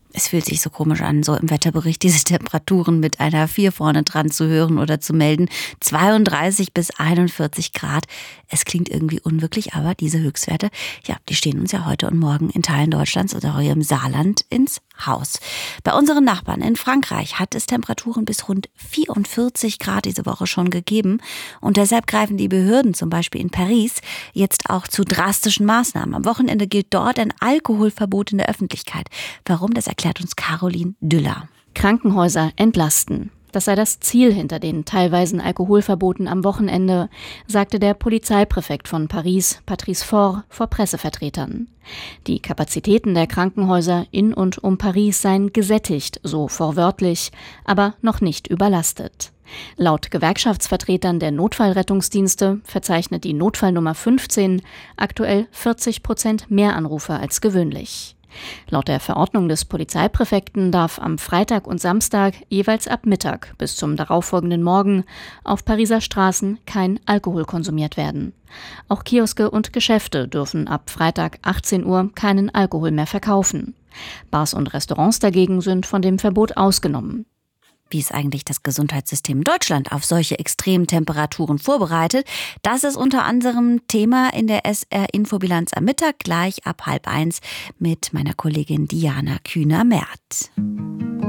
Es fühlt sich so komisch an, so im Wetterbericht diese Temperaturen mit einer 4 vorne dran zu hören oder zu melden. 32 bis 41 Grad. Es klingt irgendwie unwirklich, aber diese Höchstwerte, ja, die stehen uns ja heute und morgen in Teilen Deutschlands oder auch hier im Saarland ins Haus. Bei unseren Nachbarn in Frankreich hat es Temperaturen bis rund 44 Grad diese Woche schon gegeben. Und deshalb greifen die Behörden, zum Beispiel in Paris, jetzt auch zu drastischen Maßnahmen. Am Wochenende gilt dort ein Alkoholverbot in der Öffentlichkeit. Warum, das erklärt uns Caroline Düller. Krankenhäuser entlasten. Das sei das Ziel hinter den teilweisen Alkoholverboten am Wochenende, sagte der Polizeipräfekt von Paris, Patrice Faure, vor Pressevertretern. Die Kapazitäten der Krankenhäuser in und um Paris seien gesättigt, so wortwörtlich, aber noch nicht überlastet. Laut Gewerkschaftsvertretern der Notfallrettungsdienste verzeichnet die Notfallnummer 15 aktuell 40% mehr Anrufe als gewöhnlich. Laut der Verordnung des Polizeipräfekten darf am Freitag und Samstag jeweils ab Mittag bis zum darauffolgenden Morgen auf Pariser Straßen kein Alkohol konsumiert werden. Auch Kioske und Geschäfte dürfen ab Freitag 18 Uhr keinen Alkohol mehr verkaufen. Bars und Restaurants dagegen sind von dem Verbot ausgenommen. Wie ist eigentlich das Gesundheitssystem Deutschland auf solche extremen Temperaturen vorbereitet? Das ist unter anderem Thema in der SR-Infobilanz am Mittag, gleich ab 12:30 mit meiner Kollegin Diana Kühner-Merth.